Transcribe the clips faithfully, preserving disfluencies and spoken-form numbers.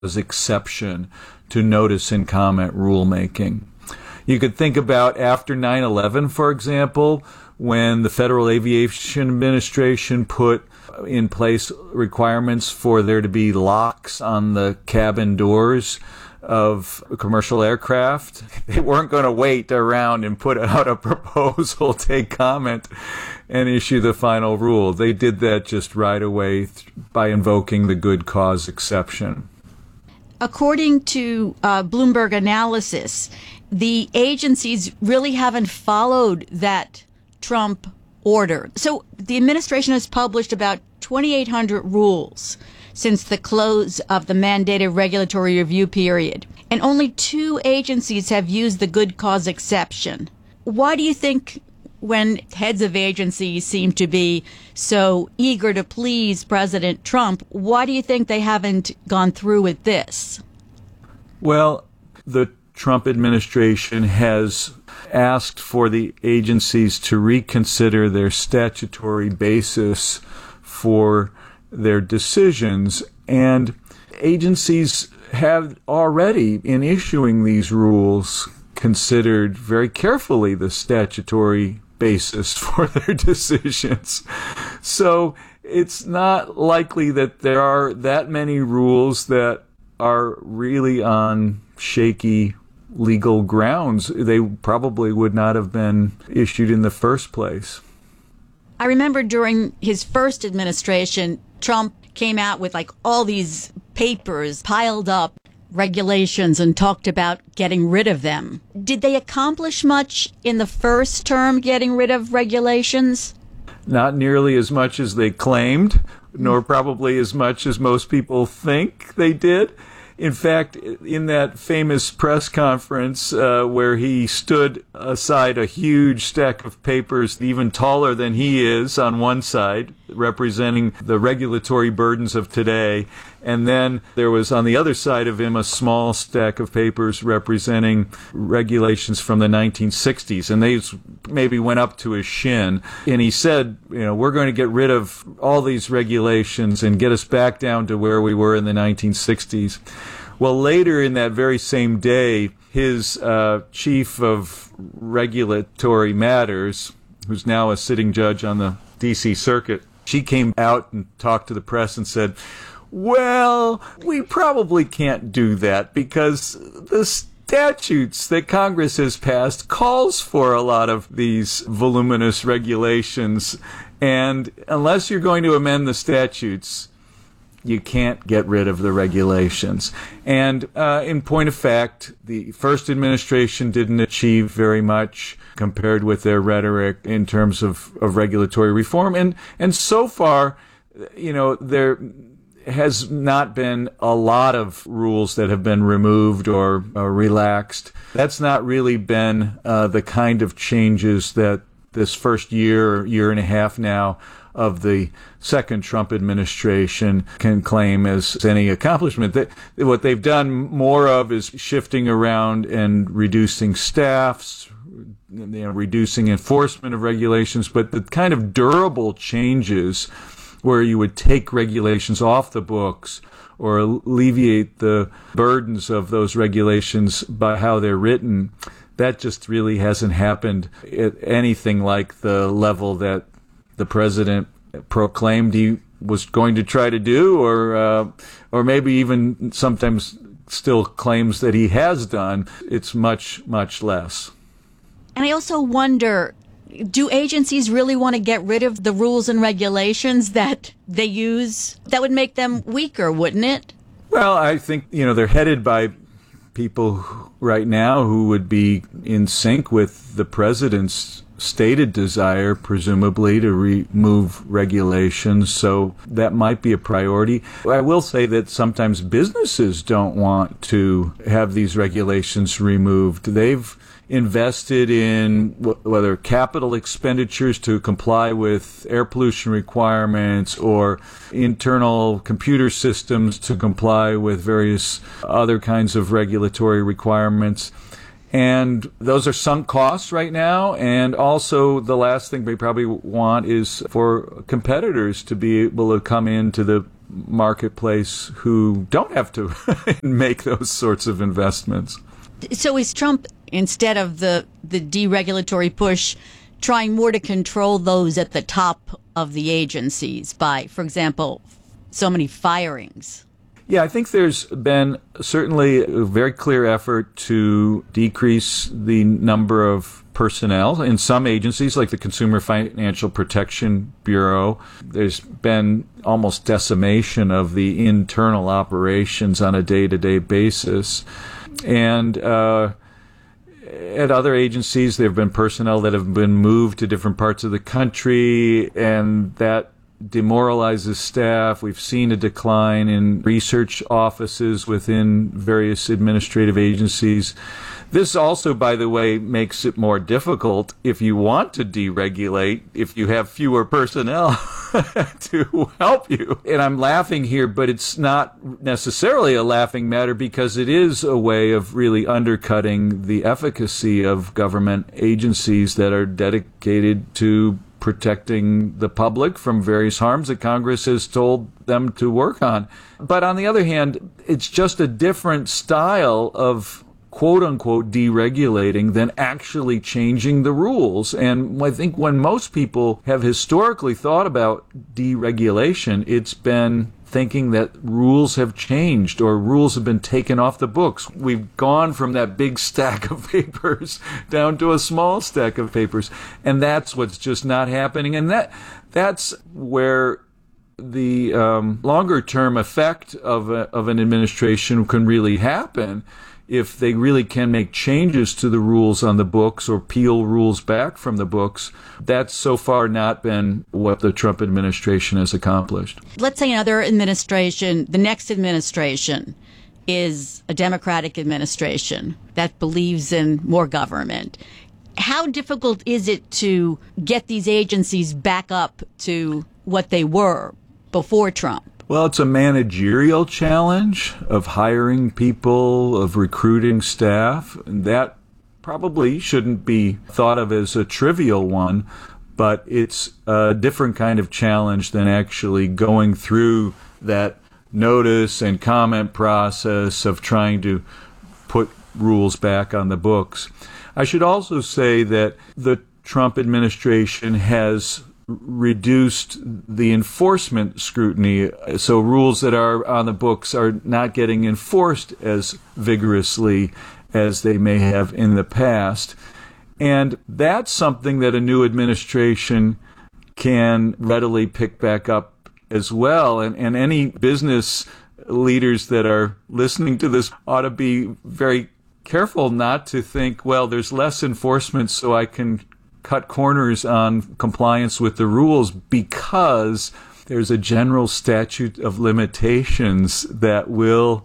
exception to notice and comment rulemaking. You could think about after nine eleven, for example, when the Federal Aviation Administration put in place requirements for there to be locks on the cabin doors of commercial aircraft. They weren't going to wait around and put out a proposal, take comment, and issue the final rule. They did that just right away th- by invoking the good cause exception. According to uh, Bloomberg analysis, the agencies really haven't followed that Trump order. So the administration has published about twenty-eight hundred rules since the close of the mandated regulatory review period, and only two agencies have used the good cause exception. Why do you think, when heads of agencies seem to be so eager to please President Trump, why do you think they haven't gone through with this? Well, the Trump administration has asked for the agencies to reconsider their statutory basis for their decisions, and agencies have already, in issuing these rules, considered very carefully the statutory basis for their decisions. So it's not likely that there are that many rules that are really on shaky legal grounds. They probably would not have been issued in the first place. I remember during his first administration, Trump came out with like all these papers piled up, regulations, and talked about getting rid of them. Did they accomplish much in the first term getting rid of regulations? Not nearly as much as they claimed, nor probably as much as most people think they did. In fact, in that famous press conference uh, where he stood aside a huge stack of papers, even taller than he is on one side, representing the regulatory burdens of today, and then there was on the other side of him a small stack of papers representing regulations from the nineteen sixties, and they maybe went up to his shin. And he said, you know, we're going to get rid of all these regulations and get us back down to where we were in the nineteen sixties. Well, later in that very same day, his uh, chief of regulatory matters, who's now a sitting judge on the D C Circuit, she came out and talked to the press and said, well, we probably can't do that because the statutes that Congress has passed calls for a lot of these voluminous regulations. And unless you're going to amend the statutes, you can't get rid of the regulations. And uh, in point of fact, the first administration didn't achieve very much compared with their rhetoric in terms of, of regulatory reform. And, and so far, you know, there has not been a lot of rules that have been removed or, or relaxed. That's not really been uh, the kind of changes that this first year, year and a half now of the second Trump administration can claim as any accomplishment. That what they've done more of is shifting around and reducing staffs, you know, reducing enforcement of regulations, but the kind of durable changes where you would take regulations off the books or alleviate the burdens of those regulations by how they're written, that just really hasn't happened at anything like the level that the president proclaimed he was going to try to do, or uh, or maybe even sometimes still claims that he has done. It's much, much less. And I also wonder, do agencies really want to get rid of the rules and regulations that they use? That would make them weaker, wouldn't it? Well, I think, you know, they're headed by people right now who would be in sync with the president's stated desire, presumably, to remove regulations, so that might be a priority. I will say that sometimes businesses don't want to have these regulations removed. They've invested in whether capital expenditures to comply with air pollution requirements or internal computer systems to comply with various other kinds of regulatory requirements. And those are sunk costs right now. And also the last thing they probably want is for competitors to be able to come into the marketplace who don't have to make those sorts of investments. So is Trump, instead of the, the deregulatory push, trying more to control those at the top of the agencies by, for example, so many firings? Yeah, I think there's been certainly a very clear effort to decrease the number of personnel in some agencies, like the Consumer Financial Protection Bureau. There's been almost decimation of the internal operations on a day-to-day basis. And uh, at other agencies, there have been personnel that have been moved to different parts of the country, and that demoralizes staff. We've seen a decline in research offices within various administrative agencies. This also, by the way, makes it more difficult if you want to deregulate, if you have fewer personnel to help you. And I'm laughing here, but it's not necessarily a laughing matter because it is a way of really undercutting the efficacy of government agencies that are dedicated to protecting the public from various harms that Congress has told them to work on. But on the other hand, it's just a different style of quote-unquote deregulating than actually changing the rules. And I think when most people have historically thought about deregulation, it's been thinking that rules have changed or rules have been taken off the books. We've gone from that big stack of papers down to a small stack of papers. And that's what's just not happening. And that that's where the um, longer-term effect of, a, of an administration can really happen if they really can make changes to the rules on the books or peel rules back from the books. That's so far not been what the Trump administration has accomplished. Let's say another administration, the next administration, is a Democratic administration that believes in more government. How difficult is it to get these agencies back up to what they were before Trump? Well, it's a managerial challenge of hiring people, of recruiting staff. And that probably shouldn't be thought of as a trivial one, but it's a different kind of challenge than actually going through that notice and comment process of trying to put rules back on the books. I should also say that the Trump administration has reduced the enforcement scrutiny, so rules that are on the books are not getting enforced as vigorously as they may have in the past. And that's something that a new administration can readily pick back up as well. And, and any business leaders that are listening to this ought to be very careful not to think, well, there's less enforcement, so I can cut corners on compliance with the rules, because there's a general statute of limitations that will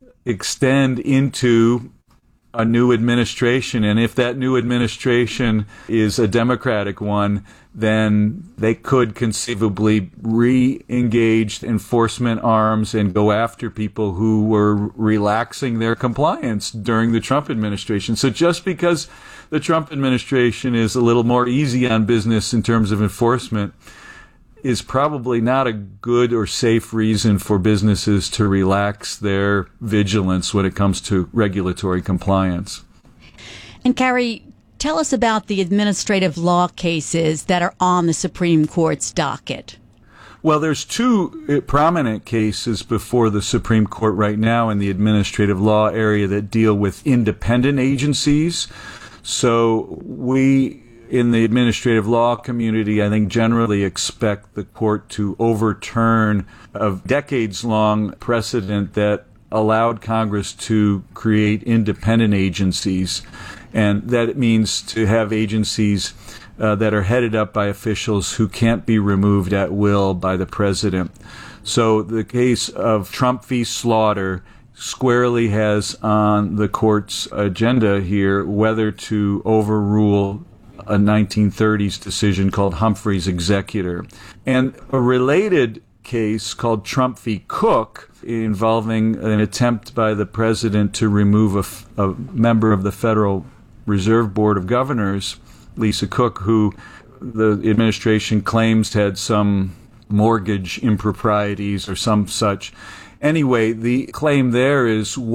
extend into a new administration. And if that new administration is a Democratic one, then they could conceivably re-engage enforcement arms and go after people who were relaxing their compliance during the Trump administration. So just because the Trump administration is a little more easy on business in terms of enforcement is probably not a good or safe reason for businesses to relax their vigilance when it comes to regulatory compliance. And Carrie, tell us about the administrative law cases that are on the Supreme Court's docket. Well, there's two prominent cases before the Supreme Court right now in the administrative law area that deal with independent agencies. So we, in the administrative law community, I think generally expect the court to overturn a decades-long precedent that allowed Congress to create independent agencies. And that means to have agencies uh, that are headed up by officials who can't be removed at will by the president. So the case of Trump v. Slaughter squarely has on the court's agenda here whether to overrule a nineteen thirties decision called Humphrey's Executor. And a related case called Trump v. Cook, involving an attempt by the president to remove a, f- a member of the Federal Reserve Board of Governors, Lisa Cook, who the administration claims had some mortgage improprieties or some such. Anyway, the claim there is